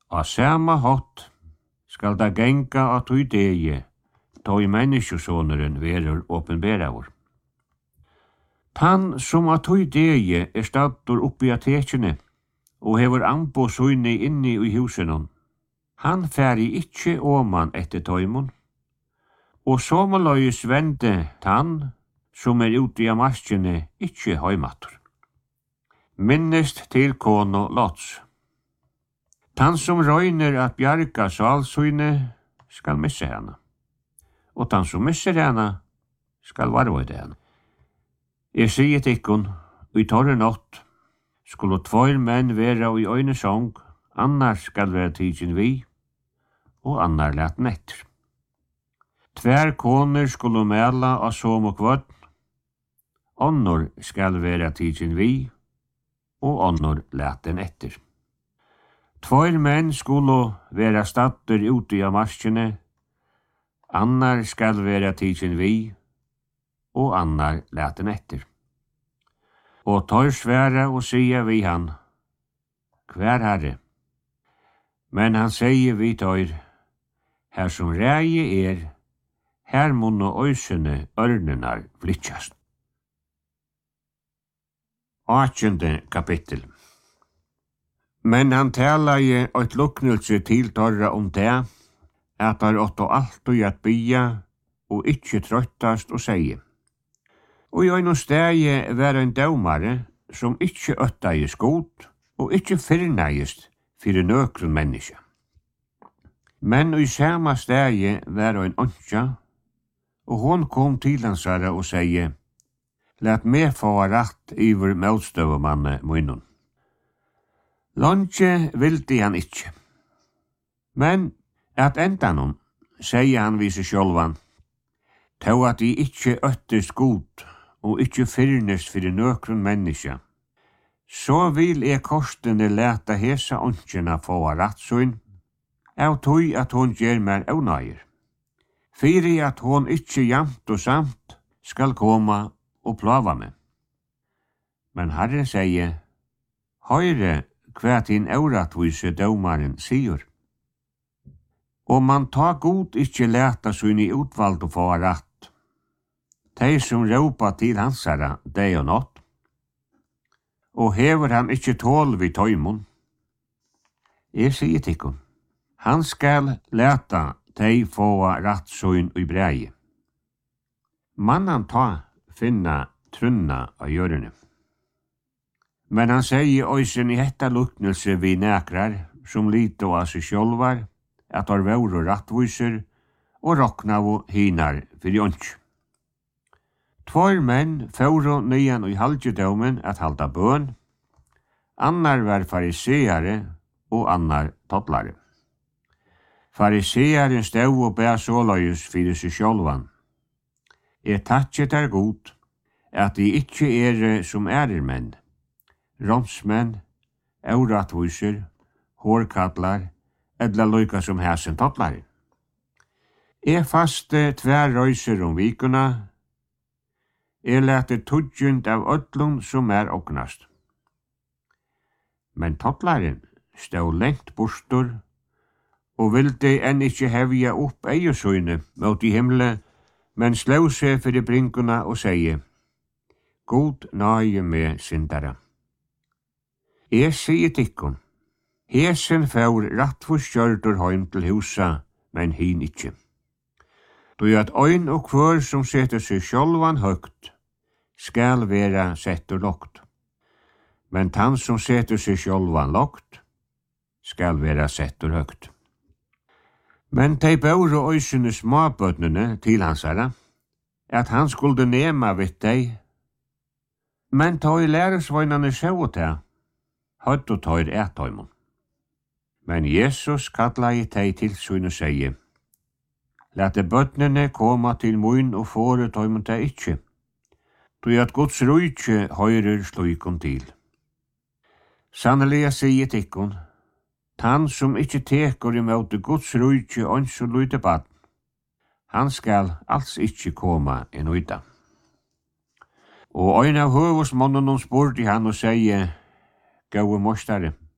Av sama hatt skal da genga av tui degi, tog menneskesoneren verur åpenberaur. Tann som av tui degi staddur uppi av tekjene, og hevur ambo søyni inni i husenum, han færi ikkje oman etter tøymon, og somaløyis vende tann som ute av maskene ikkje heimatur. Minnest til kono Lots. Tann som røyner at bjarga salsøyne skal missa hana, og tann som misser hana skal varvøyde hana. Jeg sier til ikkun, i torre natt skulle 2 menn vera i øyne song, annar skal vera tidsin vi, og annar laten etter. 2 koner skulle mela av som og kvøtt, annor skal vera tidsin vi, og annor laten etter. 2 menn skulle vera stadder ute av marskene, annar skal vera tidsin vi, og annar laten etter. Og tar sværa og sier vi han, hver herre? Men han sier vi tar, her som reie her munno øysene ørnenar flytjast. 8. kapittel. Men han talaði eit luknelse til torra det, at åttu alltid at bia, og ikkje trøttast og seie. Og i einum stegi var ein dømare, som ikkje øttaði skot, og ikkje fyrnægist fyrir nøkrun menneske. Men i sama stegi var ein ontja, og hon kom til hansara og seie, lat meg få rætt yver motstøvumanne munnun. Longe vildi han ikkje. Men at endanum, seie han vi seg sjálvan, tå at de ikkje øttist god, og ikkje fyrnest fyrir nøkrun menneske, så vil kostene leta hesa ontjena få rættsøyn, av tøy at hon gjer mer ånøyer. Fyri at hon ikkje jamt og samt skal koma og plava meg. Men Herren sier, høyre hva din åratvise dømaren sier. Og man ta god ikkje leta søyn i utvalg og få rætt. De som råpa til hansara, deg og natt, og hever han ikkje tål vid tøymon. Jeg sier tikkun, han skal leta de få rættsøyn i breie. Mannan ta finna trunna av hjørne. Men han sier øysen i hetta luknelse vi nekrar, som lito av seg sjálvar, at har vore rattviser, og roknavu hinar fyrir ånds. 2 menn fóru nyan i halgjedaumen at halda bøn, annar var fariseare og annar tottlare. Farisearen stau og bæ såløyus fyrir seg sjálvan. Takkje der god, at de ikkje som menn, romsmenn, auratviser, hårkatlar, edla loika som hæsen tottlare. Faste 2 røyser vikuna, lete tudgjent av öllum som ognast. Men tottlaren stau lengt bostur, og vildi enn ikkje hevja opp eiesøyne mot i himle, men slå seg fyrir bringuna og seie, God nage med syndara. Jeg sier tikkun, hesen fær rattforskjørdur heim til husa, men hin ikkje. Du at øyn og kvør som setter seg sjálvan høgt, skal vera settur lågt. Men tann som setter seg sjálvan lågt, skal vera settur høgt. Men tei bauru øysene småbøtnene til hansara, at han skulle nema vitt dei, men ta i læresvøynane sjau til, høtt og tøyr tøymon. Men Jesus kalla i tei til søyn og seie, lete bøtnene koma til mun og fåre tøymon tei ikkje, du at Guds rujtje høyrer sluikon til. Sannelig sier tikkun, tann som ikkje tekur imot Guds rujtje ons og lyte bad, han skal alls ikkje koma inn uita. Og ein av høvusmannunum spurte han og seie, Gaue mostare,